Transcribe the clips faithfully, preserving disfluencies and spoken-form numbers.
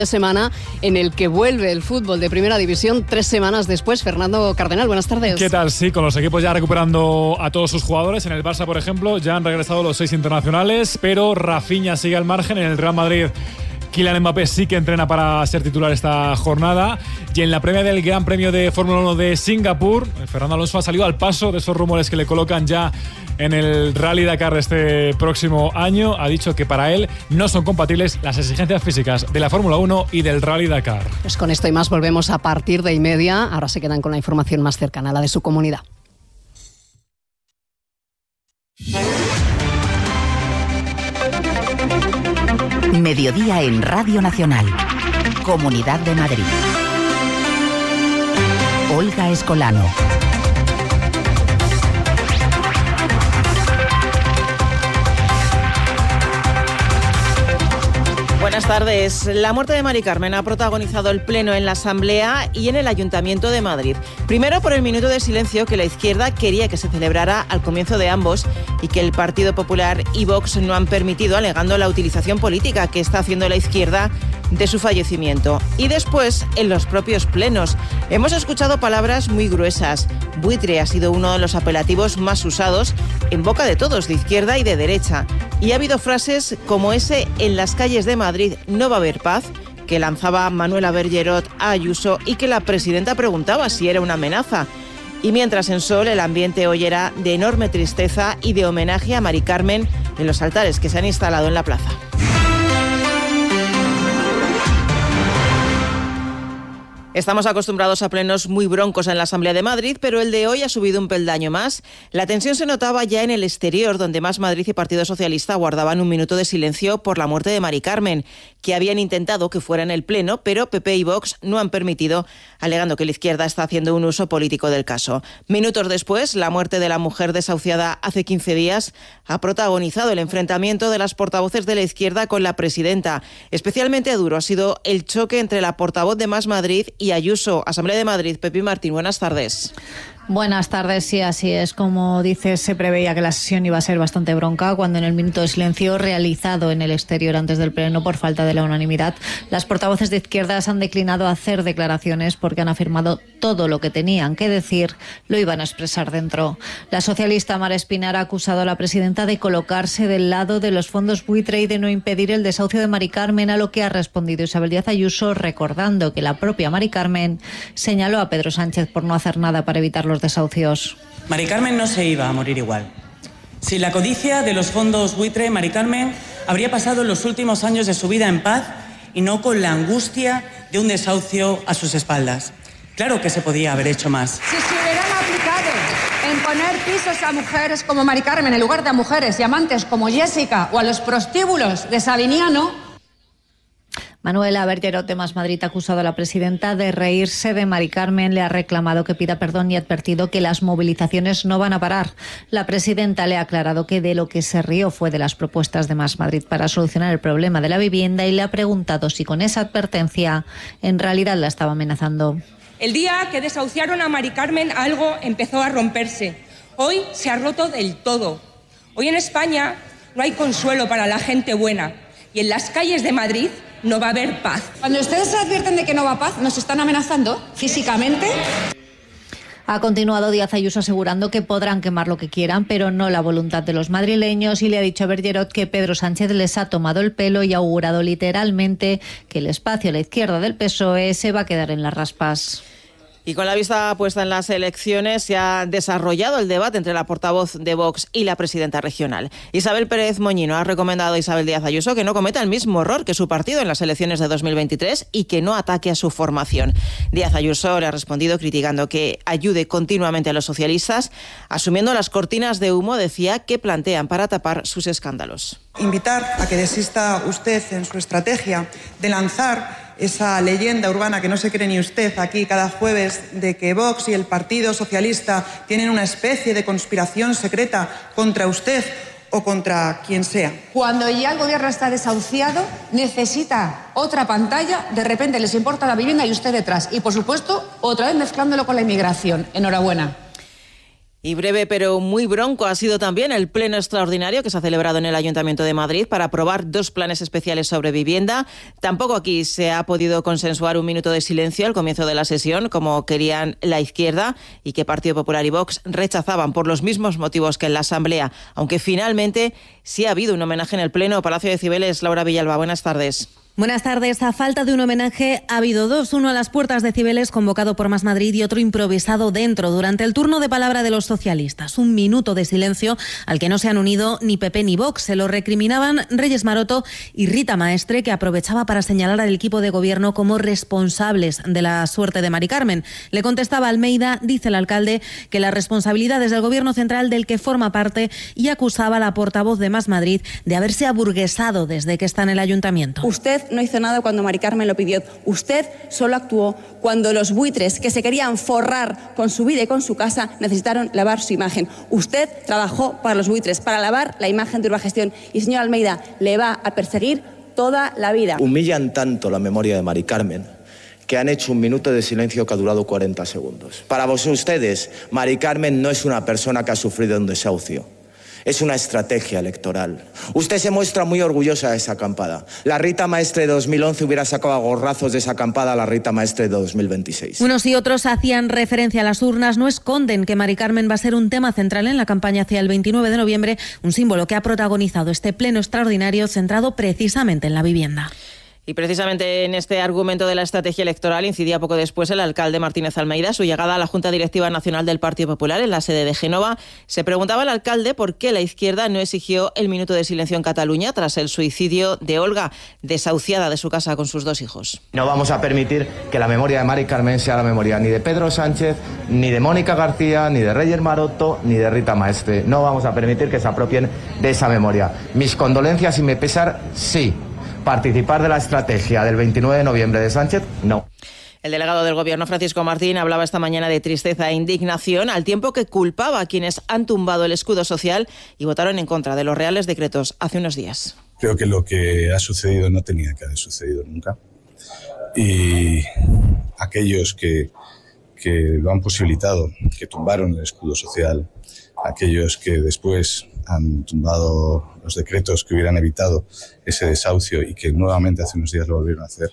Semana en el que vuelve el fútbol de Primera División tres semanas después. Fernando Cardenal, buenas tardes. ¿Qué tal? Sí, con los equipos ya recuperando a todos sus jugadores. En el Barça, por ejemplo, ya han regresado los seis internacionales, pero Rafinha sigue al margen. En el Real Madrid, Kylian Mbappé sí que entrena para ser titular esta jornada. Y en la previa del Gran Premio de Fórmula uno de Singapur, Fernando Alonso ha salido al paso de esos rumores que le colocan ya en el Rally Dakar de este próximo año. Ha dicho que para él no son compatibles las exigencias físicas de la Fórmula uno y del Rally Dakar. Pues con esto y más volvemos a partir de y media. Ahora se quedan con la información más cercana a la de su comunidad. Mediodía en Radio Nacional, Comunidad de Madrid. Olga Escolano. Buenas tardes. La muerte de Mari Carmen ha protagonizado el pleno en la Asamblea y en el Ayuntamiento de Madrid. Primero por el minuto de silencio que la izquierda quería que se celebrara al comienzo de ambos y que el Partido Popular y Vox no han permitido, alegando la utilización política que está haciendo la izquierda de su fallecimiento. Y después, en los propios plenos, hemos escuchado palabras muy gruesas. Buitre ha sido uno de los apelativos más usados en boca de todos, de izquierda y de derecha. Y ha habido frases como ese "en las calles de Madrid no va a haber paz", que lanzaba Manuela Bergerot a Ayuso y que la presidenta preguntaba si era una amenaza. Y mientras en Sol el ambiente hoy era de enorme tristeza y de homenaje a Mari Carmen en los altares que se han instalado en la plaza. Estamos acostumbrados a plenos muy broncos en la Asamblea de Madrid, pero el de hoy ha subido un peldaño más. La tensión se notaba ya en el exterior, donde Más Madrid y Partido Socialista guardaban un minuto de silencio por la muerte de Mari Carmen, que habían intentado que fuera en el pleno, pero P P y Vox no han permitido, alegando que la izquierda está haciendo un uso político del caso. Minutos después, la muerte de la mujer desahuciada hace quince días ha protagonizado el enfrentamiento de las portavoces de la izquierda con la presidenta. Especialmente duro ha sido el choque entre la portavoz de Más Madrid y Ayuso. Asamblea de Madrid, Pepi Martín, buenas tardes. Buenas tardes, sí, así es. Como dices, se preveía que la sesión iba a ser bastante bronca cuando en el minuto de silencio realizado en el exterior antes del pleno por falta de la unanimidad, las portavoces de izquierdas han declinado hacer declaraciones porque han afirmado todo lo que tenían que decir lo iban a expresar dentro. La socialista Mara Espinar ha acusado a la presidenta de colocarse del lado de los fondos buitre y de no impedir el desahucio de Mari Carmen, a lo que ha respondido Isabel Díaz Ayuso, recordando que la propia Mari Carmen señaló a Pedro Sánchez por no hacer nada para evitar los desahucios. Mari Carmen no se iba a morir igual. Sin la codicia de los fondos buitre, Mari Carmen habría pasado los últimos años de su vida en paz y no con la angustia de un desahucio a sus espaldas. Claro que se podía haber hecho más. Si se hubieran aplicado en poner pisos a mujeres como Mari Carmen en lugar de a mujeres y amantes como Jessica o a los prostíbulos de Sabiniano. Manuela Bergerot de Más Madrid ha acusado a la presidenta de reírse de Mari Carmen, le ha reclamado que pida perdón y ha advertido que las movilizaciones no van a parar. La presidenta le ha aclarado que de lo que se rió fue de las propuestas de Más Madrid para solucionar el problema de la vivienda y le ha preguntado si con esa advertencia en realidad la estaba amenazando. El día que desahuciaron a Mari Carmen algo empezó a romperse. Hoy se ha roto del todo. Hoy en España no hay consuelo para la gente buena y en las calles de Madrid no va a haber paz. Cuando ustedes se advierten de que no va a paz, ¿nos están amenazando físicamente? Ha continuado Díaz Ayuso asegurando que podrán quemar lo que quieran, pero no la voluntad de los madrileños, y le ha dicho a Bergerot que Pedro Sánchez les ha tomado el pelo y ha augurado literalmente que el espacio a la izquierda del P S O E se va a quedar en las raspas. Y con la vista puesta en las elecciones, se ha desarrollado el debate entre la portavoz de Vox y la presidenta regional. Isabel Pérez Moñino ha recomendado a Isabel Díaz Ayuso que no cometa el mismo error que su partido en las elecciones de dos mil veintitrés y que no ataque a su formación. Díaz Ayuso le ha respondido criticando que ayude continuamente a los socialistas, asumiendo las cortinas de humo, decía, que plantean para tapar sus escándalos. Invitar a que desista usted en su estrategia de lanzar esa leyenda urbana que no se cree ni usted aquí cada jueves de que Vox y el Partido Socialista tienen una especie de conspiración secreta contra usted o contra quien sea. Cuando ya el gobierno está desahuciado, necesita otra pantalla, de repente les importa la vivienda y usted detrás. Y por supuesto, otra vez mezclándolo con la inmigración. Enhorabuena. Y breve pero muy bronco ha sido también el pleno extraordinario que se ha celebrado en el Ayuntamiento de Madrid para aprobar dos planes especiales sobre vivienda. Tampoco aquí se ha podido consensuar un minuto de silencio al comienzo de la sesión, como querían la izquierda y que Partido Popular y Vox rechazaban por los mismos motivos que en la Asamblea, aunque finalmente sí ha habido un homenaje en el pleno. Palacio de Cibeles, Laura Villalba, buenas tardes. Buenas tardes. A falta de un homenaje ha habido dos, uno a las puertas de Cibeles convocado por Más Madrid y otro improvisado dentro durante el turno de palabra de los socialistas. Un minuto de silencio al que no se han unido ni P P ni Vox. Se lo recriminaban Reyes Maroto y Rita Maestre, que aprovechaba para señalar al equipo de gobierno como responsables de la suerte de Mari Carmen. Le contestaba Almeida, dice el alcalde, que la responsabilidad es del gobierno central del que forma parte, y acusaba a la portavoz de Más Madrid de haberse aburguesado desde que está en el ayuntamiento. Usted no hizo nada cuando Mari Carmen lo pidió. Usted solo actuó cuando los buitres que se querían forrar con su vida y con su casa necesitaron lavar su imagen. Usted trabajó para los buitres, para lavar la imagen de Urbagestión. Y, señor Almeida, le va a perseguir toda la vida. Humillan tanto la memoria de Mari Carmen que han hecho un minuto de silencio que ha durado cuarenta segundos. Para vos, ustedes, Mari Carmen no es una persona que ha sufrido un desahucio. Es una estrategia electoral. Usted se muestra muy orgullosa de esa acampada. La Rita Maestre de dos mil once hubiera sacado a gorrazos de esa acampada a la Rita Maestre de dos mil veintiséis. Unos y otros hacían referencia a las urnas. No esconden que Mari Carmen va a ser un tema central en la campaña hacia el veintinueve de noviembre, un símbolo que ha protagonizado este pleno extraordinario centrado precisamente en la vivienda. Y precisamente en este argumento de la estrategia electoral incidía poco después el alcalde Martínez Almeida. Su llegada a la Junta Directiva Nacional del Partido Popular en la sede de Génova. Se preguntaba el alcalde por qué la izquierda no exigió el minuto de silencio en Cataluña tras el suicidio de Olga, desahuciada de su casa con sus dos hijos. No vamos a permitir que la memoria de Mari Carmen sea la memoria ni de Pedro Sánchez, ni de Mónica García, ni de Reyes Maroto, ni de Rita Maestre. No vamos a permitir que se apropien de esa memoria. Mis condolencias y mi pesar, sí. Participar de la estrategia del veintinueve de noviembre de Sánchez, no. El delegado del Gobierno, Francisco Martín, hablaba esta mañana de tristeza e indignación, al tiempo que culpaba a quienes han tumbado el escudo social y votaron en contra de los reales decretos hace unos días. Creo que lo que ha sucedido no tenía que haber sucedido nunca. Y aquellos que, que lo han posibilitado, que tumbaron el escudo social, aquellos que después han tumbado los decretos que hubieran evitado ese desahucio y que nuevamente hace unos días lo volvieron a hacer,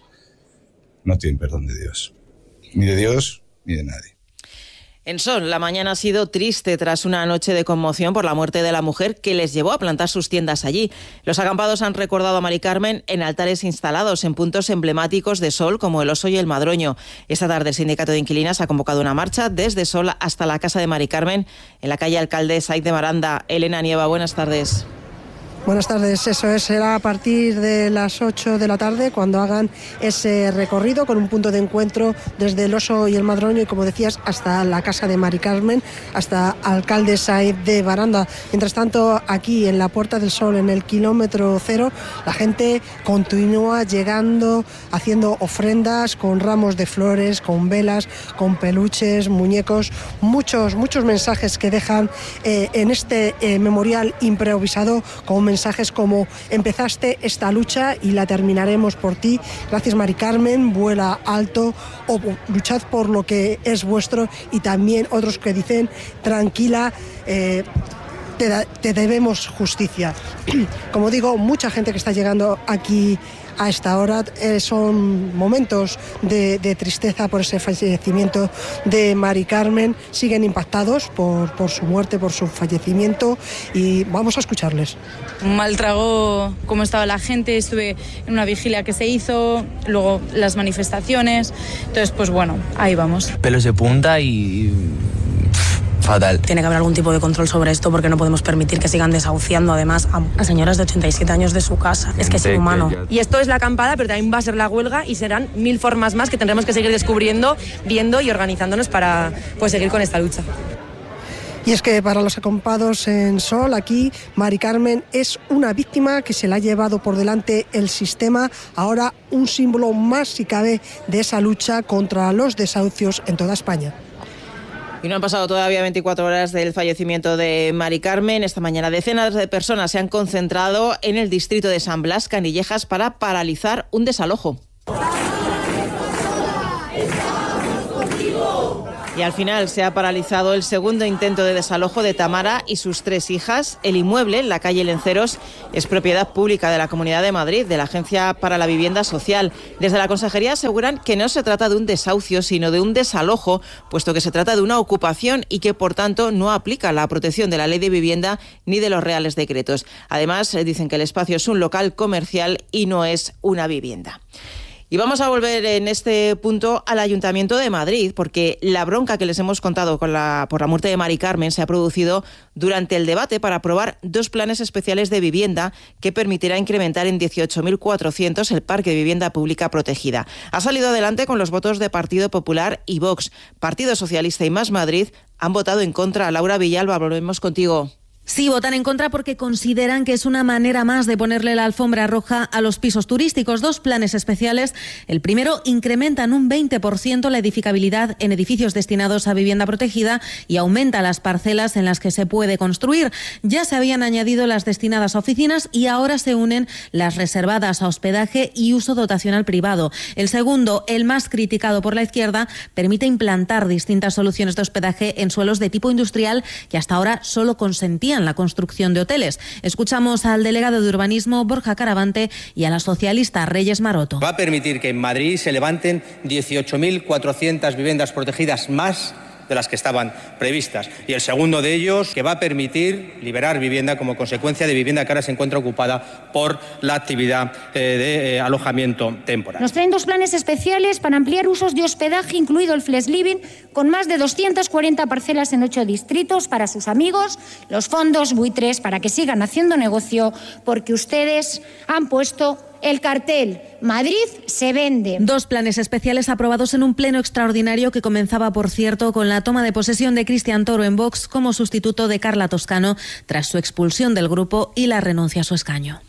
no tienen perdón de Dios. Ni de Dios, ni de nadie. En Sol, la mañana ha sido triste tras una noche de conmoción por la muerte de la mujer que les llevó a plantar sus tiendas allí. Los acampados han recordado a Mari Carmen en altares instalados en puntos emblemáticos de Sol como el Oso y el Madroño. Esta tarde el Sindicato de Inquilinas ha convocado una marcha desde Sol hasta la casa de Mari Carmen en la calle Alcalde Saiz de Maranda. Elena Nieva, buenas tardes. Buenas tardes, eso es, será a partir de las ocho de la tarde cuando hagan ese recorrido con un punto de encuentro desde el Oso y el Madroño y, como decías, hasta la casa de Mari Carmen, hasta Alcalde Saiz de Baranda. Mientras tanto, aquí en la Puerta del Sol, en el kilómetro cero, la gente continúa llegando, haciendo ofrendas con ramos de flores, con velas, con peluches, muñecos, muchos, muchos mensajes que dejan eh, en este eh, memorial improvisado, con mensajes como: empezaste esta lucha y la terminaremos por ti, gracias Mari Carmen, vuela alto, o luchad por lo que es vuestro, y también otros que dicen: tranquila, eh, te, da, te debemos justicia. Como digo, mucha gente que está llegando aquí a esta hora. Eh, son momentos de, de tristeza por ese fallecimiento de Mari Carmen. Siguen impactados por, por su muerte, por su fallecimiento, y vamos a escucharles. Mal trago cómo estaba la gente, estuve en una vigilia que se hizo, luego las manifestaciones, entonces pues bueno, ahí vamos. Pelos de punta y... fatal. Tiene que haber algún tipo de control sobre esto, porque no podemos permitir que sigan desahuciando además a, a señoras de ochenta y siete años de su casa. Es que es inhumano. Y esto es la acampada, pero también va a ser la huelga, y serán mil formas más que tendremos que seguir descubriendo, viendo y organizándonos para pues, seguir con esta lucha. Y es que para los acampados en Sol, aquí Mari Carmen es una víctima que se la ha llevado por delante el sistema, ahora un símbolo más, si cabe, de esa lucha contra los desahucios en toda España. Y no han pasado todavía veinticuatro horas del fallecimiento de Mari Carmen. Esta mañana decenas de personas se han concentrado en el distrito de San Blas, Canillejas, para paralizar un desalojo. Y al final se ha paralizado el segundo intento de desalojo de Tamara y sus tres hijas. El inmueble, en la calle Lenceros, es propiedad pública de la Comunidad de Madrid, de la Agencia para la Vivienda Social. Desde la Consejería aseguran que no se trata de un desahucio, sino de un desalojo, puesto que se trata de una ocupación y que, por tanto, no aplica la protección de la Ley de Vivienda ni de los Reales Decretos. Además, dicen que el espacio es un local comercial y no es una vivienda. Y vamos a volver en este punto al Ayuntamiento de Madrid, porque la bronca que les hemos contado con la, por la muerte de Mari Carmen se ha producido durante el debate para aprobar dos planes especiales de vivienda que permitirá incrementar en dieciocho mil cuatrocientos el parque de vivienda pública protegida. Ha salido adelante con los votos de Partido Popular y Vox. Partido Socialista y Más Madrid han votado en contra. Laura Villalba, volvemos contigo. Sí, votan en contra porque consideran que es una manera más de ponerle la alfombra roja a los pisos turísticos. Dos planes especiales. El primero incrementa en un veinte por ciento la edificabilidad en edificios destinados a vivienda protegida y aumenta las parcelas en las que se puede construir. Ya se habían añadido las destinadas a oficinas y ahora se unen las reservadas a hospedaje y uso dotacional privado. El segundo, el más criticado por la izquierda, permite implantar distintas soluciones de hospedaje en suelos de tipo industrial que hasta ahora solo consentían la construcción de hoteles. Escuchamos al delegado de Urbanismo, Borja Caravante, y a la socialista Reyes Maroto. Va a permitir que en Madrid se levanten dieciocho mil cuatrocientas viviendas protegidas más de las que estaban previstas. Y el segundo de ellos, que va a permitir liberar vivienda como consecuencia de vivienda que ahora se encuentra ocupada por la actividad eh, de eh, alojamiento temporal. Nos traen dos planes especiales para ampliar usos de hospedaje, incluido el Flex Living, con más de doscientas cuarenta parcelas en ocho distritos para sus amigos, los fondos buitres, para que sigan haciendo negocio, porque ustedes han puesto el cartel Madrid se vende. Dos planes especiales aprobados en un pleno extraordinario que comenzaba, por cierto, con la toma de posesión de Cristian Toro en Vox como sustituto de Carla Toscano tras su expulsión del grupo y la renuncia a su escaño.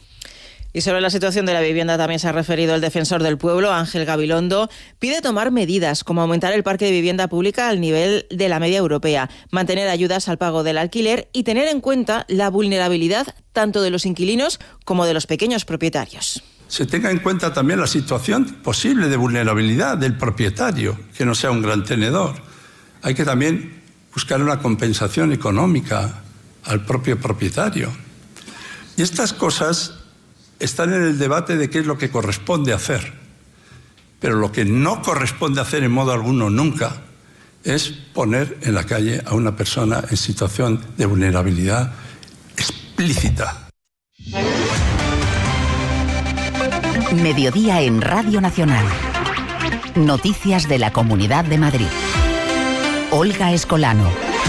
Y sobre la situación de la vivienda también se ha referido el defensor del pueblo, Ángel Gabilondo. Pide tomar medidas como aumentar el parque de vivienda pública al nivel de la media europea, mantener ayudas al pago del alquiler y tener en cuenta la vulnerabilidad tanto de los inquilinos como de los pequeños propietarios. Se tenga en cuenta también la situación posible de vulnerabilidad del propietario, que no sea un gran tenedor. Hay que también buscar una compensación económica al propio propietario. Y estas cosas están en el debate de qué es lo que corresponde hacer. Pero lo que no corresponde hacer en modo alguno nunca es poner en la calle a una persona en situación de vulnerabilidad explícita. Mediodía en Radio Nacional. Noticias de la Comunidad de Madrid. Olga Escolano.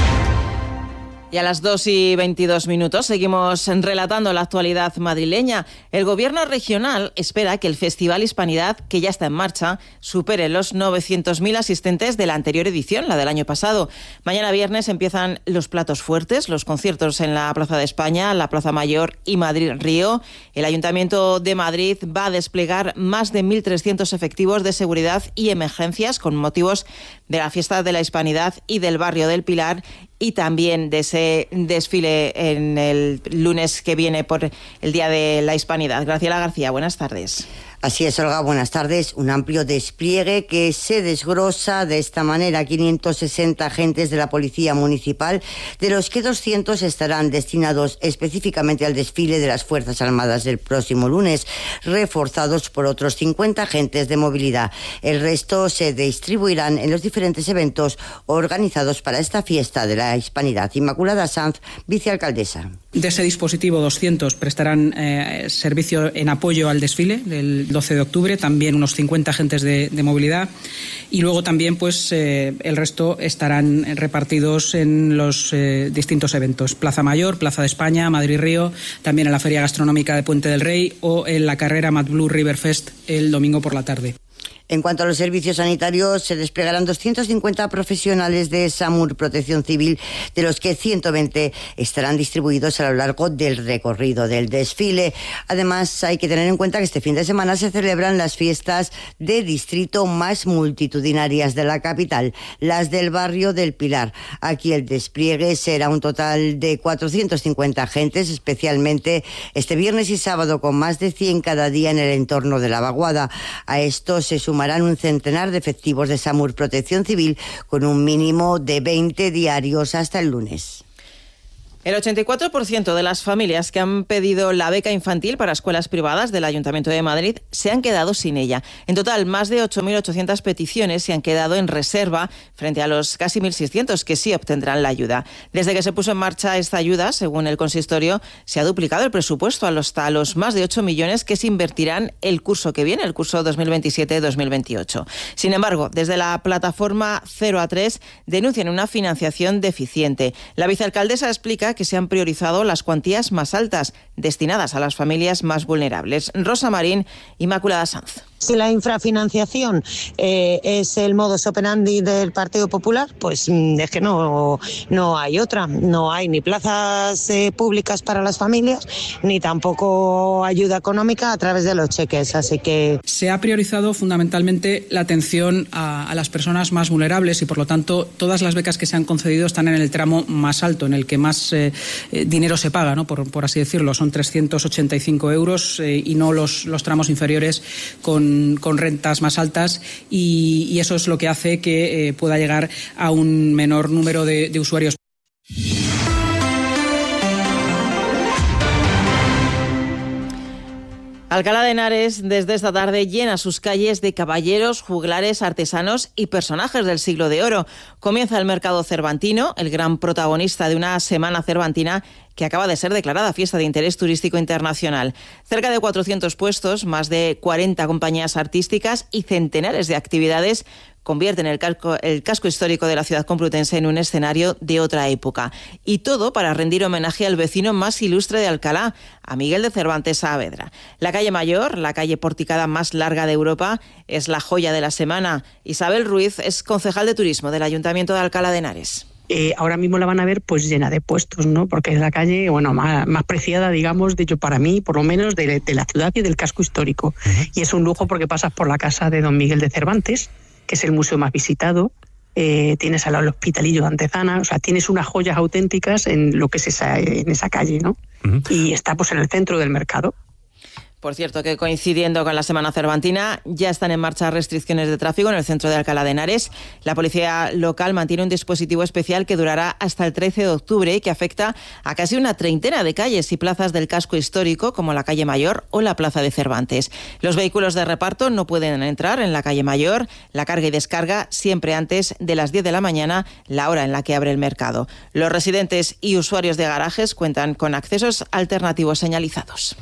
Y a las dos y veintidós minutos seguimos relatando la actualidad madrileña. El Gobierno regional espera que el Festival Hispanidad, que ya está en marcha, supere los novecientos mil asistentes de la anterior edición, la del año pasado. Mañana viernes empiezan los platos fuertes, los conciertos en la Plaza de España, la Plaza Mayor y Madrid Río. El Ayuntamiento de Madrid va a desplegar más de mil trescientos efectivos de seguridad y emergencias con motivos de la fiesta de la Hispanidad y del barrio del Pilar, y también de ese desfile en el lunes que viene por el Día de la Hispanidad. Graciela García, buenas tardes. Así es, Olga, buenas tardes. Un amplio despliegue que se desglosa de esta manera. quinientos sesenta agentes de la Policía Municipal, de los que doscientos estarán destinados específicamente al desfile de las Fuerzas Armadas del próximo lunes, reforzados por otros cincuenta agentes de movilidad. El resto se distribuirán en los diferentes eventos organizados para esta fiesta de la Hispanidad. Inmaculada Sanz, vicealcaldesa. De ese dispositivo, doscientos prestarán eh, servicio en apoyo al desfile del doce de octubre, también unos cincuenta agentes de, de movilidad, y luego también pues eh, el resto estarán repartidos en los eh, distintos eventos: Plaza Mayor, Plaza de España, Madrid Río, también en la Feria Gastronómica de Puente del Rey o en la carrera MadBlue River Fest el domingo por la tarde. En cuanto a los servicios sanitarios, se desplegarán doscientos cincuenta profesionales de SAMUR Protección Civil, de los que ciento veinte estarán distribuidos a lo largo del recorrido del desfile. Además, hay que tener en cuenta que este fin de semana se celebran las fiestas de distrito más multitudinarias de la capital, las del barrio del Pilar. Aquí el despliegue será un total de cuatrocientos cincuenta agentes, especialmente este viernes y sábado, con más de cien cada día en el entorno de la vaguada. A esto se suma sumarán un centenar de efectivos de SAMUR Protección Civil con un mínimo de veinte diarios hasta el lunes. El ochenta y cuatro por ciento de las familias que han pedido la beca infantil para escuelas privadas del Ayuntamiento de Madrid se han quedado sin ella. En total, más de ocho mil ochocientas peticiones se han quedado en reserva frente a los casi mil seiscientos que sí obtendrán la ayuda. Desde que se puso en marcha esta ayuda, según el consistorio, se ha duplicado el presupuesto hasta los más de ocho millones que se invertirán el curso que viene, el curso dos mil veintisiete dos mil veintiocho. Sin embargo, desde la plataforma cero a tres denuncian una financiación deficiente. La vicealcaldesa explica que se han priorizado las cuantías más altas destinadas a las familias más vulnerables. Rosa Marín, Inmaculada Sanz. Si la infrafinanciación eh, es el modus operandi del Partido Popular, pues es que no, no hay otra. No hay ni plazas eh, públicas para las familias, ni tampoco ayuda económica a través de los cheques. Así que se ha priorizado fundamentalmente la atención a, a las personas más vulnerables y, por lo tanto, todas las becas que se han concedido están en el tramo más alto, en el que más eh, eh, dinero se paga, ¿no? por, por así decirlo. Son trescientos ochenta y cinco euros eh, y no los, los tramos inferiores con con rentas más altas y, y eso es lo que hace que eh, pueda llegar a un menor número de, de usuarios. Alcalá de Henares desde esta tarde llena sus calles de caballeros, juglares, artesanos y personajes del siglo de oro. Comienza el mercado cervantino, el gran protagonista de una semana cervantina que acaba de ser declarada fiesta de interés turístico internacional. Cerca de cuatrocientos puestos, más de cuarenta compañías artísticas y centenares de actividades convierten el casco, el casco histórico de la ciudad complutense en un escenario de otra época. Y todo para rendir homenaje al vecino más ilustre de Alcalá, a Miguel de Cervantes Saavedra. La calle Mayor, la calle porticada más larga de Europa, es la joya de la semana. Isabel Ruiz es concejal de turismo del Ayuntamiento de Alcalá de Henares. Eh, ahora mismo la van a ver pues llena de puestos, ¿no? Porque es la calle, bueno, más, más preciada, digamos, de hecho para mí, por lo menos, de, de la ciudad y del casco histórico. Uh-huh. Y es un lujo porque pasas por la casa de don Miguel de Cervantes, que es el museo más visitado, eh, tienes al lado el Hospitalillo de Antezana, o sea, tienes unas joyas auténticas en lo que es esa, en esa calle, ¿no? Uh-huh. Y está pues en el centro del mercado. Por cierto, que coincidiendo con la Semana Cervantina, ya están en marcha restricciones de tráfico en el centro de Alcalá de Henares. La policía local mantiene un dispositivo especial que durará hasta el trece de octubre y que afecta a casi una treintena de calles y plazas del casco histórico, como la calle Mayor o la plaza de Cervantes. Los vehículos de reparto no pueden entrar en la calle Mayor. La carga y descarga siempre antes de las diez de la mañana, la hora en la que abre el mercado. Los residentes y usuarios de garajes cuentan con accesos alternativos señalizados.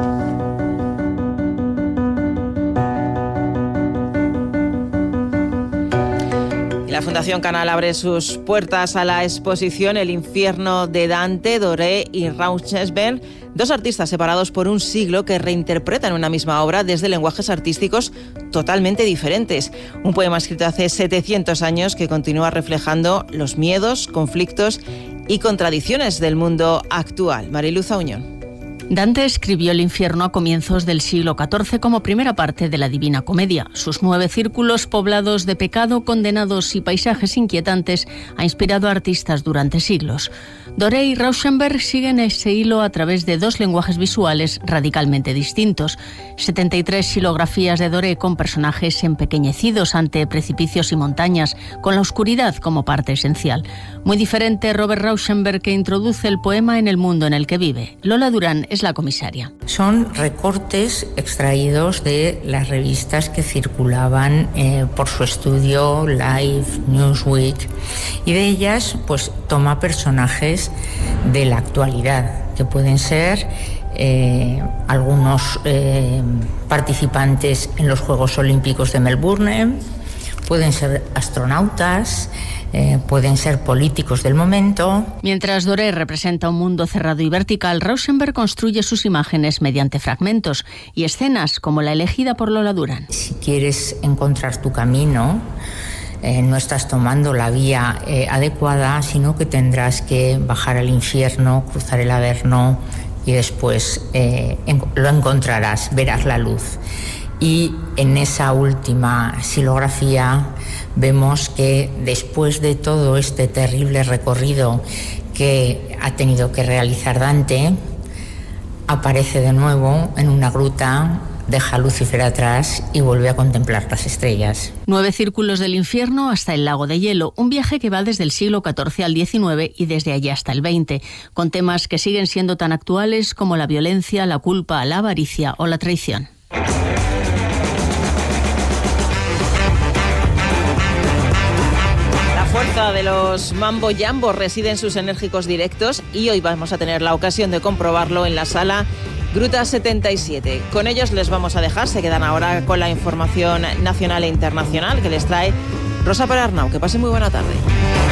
La Fundación Canal abre sus puertas a la exposición El infierno de Dante, Doré y Rauschenberg, dos artistas separados por un siglo que reinterpretan una misma obra desde lenguajes artísticos totalmente diferentes. Un poema escrito hace setecientos años que continúa reflejando los miedos, conflictos y contradicciones del mundo actual. Mariluz Auñón. Dante escribió El infierno a comienzos del siglo catorce como primera parte de la Divina Comedia. Sus nueve círculos poblados de pecado, condenados y paisajes inquietantes ha inspirado a artistas durante siglos. Doré y Rauschenberg siguen ese hilo a través de dos lenguajes visuales radicalmente distintos. setenta y tres xilografías de Doré con personajes empequeñecidos ante precipicios y montañas, con la oscuridad como parte esencial. Muy diferente Robert Rauschenberg, que introduce el poema en el mundo en el que vive. Lola Durán es la comisaria. Son recortes extraídos de las revistas que circulaban eh, por su estudio, Life, Newsweek, y de ellas pues toma personajes de la actualidad, que pueden ser eh, algunos eh, participantes en los Juegos Olímpicos de Melbourne, pueden ser astronautas, Eh, pueden ser políticos del momento. Mientras Doré representa un mundo cerrado y vertical, Rauschenberg construye sus imágenes mediante fragmentos y escenas como la elegida por Lola Durán. Si quieres encontrar tu camino, eh, no estás tomando la vía eh, adecuada, sino que tendrás que bajar al infierno, cruzar el Averno y después eh, en- lo encontrarás, verás la luz. Y en esa última xilografía vemos que después de todo este terrible recorrido que ha tenido que realizar Dante, aparece de nuevo en una gruta deja a Lucifer atrás y vuelve a contemplar las estrellas. Nueve círculos del infierno hasta el lago de hielo, un viaje que va desde el siglo catorce al diecinueve y desde allí hasta el veinte, con temas que siguen siendo tan actuales como la violencia, la culpa, la avaricia o la traición. La fuerza de los Mambo Jambo reside en sus enérgicos directos y hoy vamos a tener la ocasión de comprobarlo en la sala Gruta setenta y siete. Con ellos les vamos a dejar, se quedan ahora con la información nacional e internacional que les trae Rosa Perarnau. Que pasen muy buena tarde.